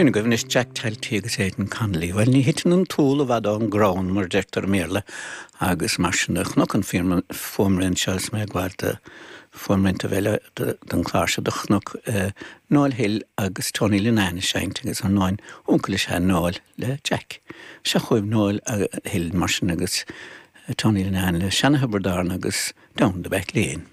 Bhína go bhfuil Jack Talty agus éan Connolly. Well, ní hitan an túla bhd an grán mar deirtar méle agus marsinach nó an fórmrinn seas mé gháilta fórmrinnta bheile den chláirseach nó náil hill agus Tony Linnane seint agus an náin úncail sé náil le Jack. Se chuibh náil hill marsin agus Tony Linnane le Shanna Hubbardán agus dom de bheith léon.